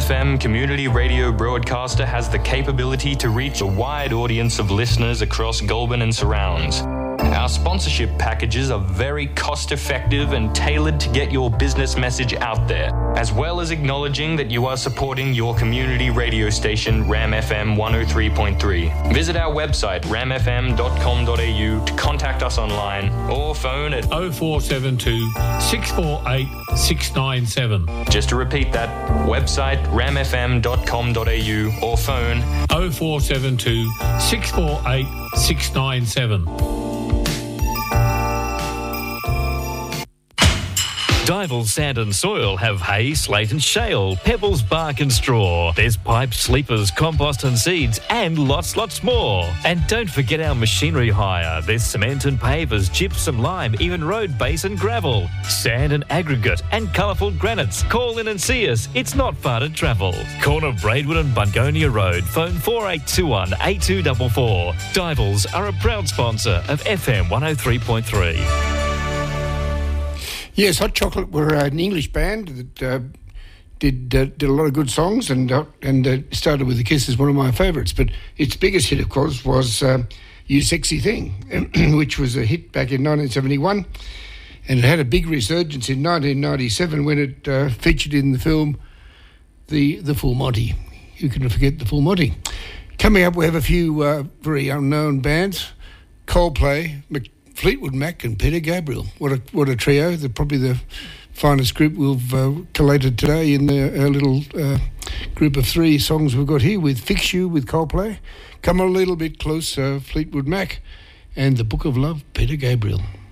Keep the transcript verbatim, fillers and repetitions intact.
F M community radio broadcaster has the capability to reach a wide audience of listeners across Goulburn and surrounds. Our sponsorship packages are very cost-effective and tailored to get your business message out there, as well as acknowledging that you are supporting your community radio station, Ram F M one oh three point three. Visit our website, ram f m dot com dot a u, to contact us online or phone at oh four seven two, six four eight, six nine seven. Just to repeat that, website ram f m dot com dot a u or phone oh four seven two, six four eight, six nine seven. Dival Sand and Soil have hay, slate and shale, pebbles, bark and straw. There's pipes, sleepers, compost and seeds, and lots, lots more. And don't forget our machinery hire. There's cement and pavers, gypsum, lime, even road base and gravel, sand and aggregate, and colourful granites. Call in and see us. It's not far to travel. Corner Braidwood and Bungonia Road. Phone four eight two one, eight two four four. Divals are a proud sponsor of F M one oh three point three. Yes, Hot Chocolate were uh, an English band that uh, did uh, did a lot of good songs, and uh, and uh, started with The Kiss as one of my favourites. But its biggest hit, of course, was uh, You Sexy Thing, which was a hit back in nineteen seventy-one, and it had a big resurgence in nineteen ninety-seven when it uh, featured in the film The The Full Monty. Who can forget The Full Monty? Coming up, we have a few uh, very unknown bands: Coldplay, Mc Fleetwood Mac and Peter Gabriel. What a what a trio. They're probably the finest group we've uh, collated today in the, our little uh, group of three songs we've got here, with Fix You with Coldplay, Come a Little Bit Closer, Fleetwood Mac, and The Book of Love, Peter Gabriel.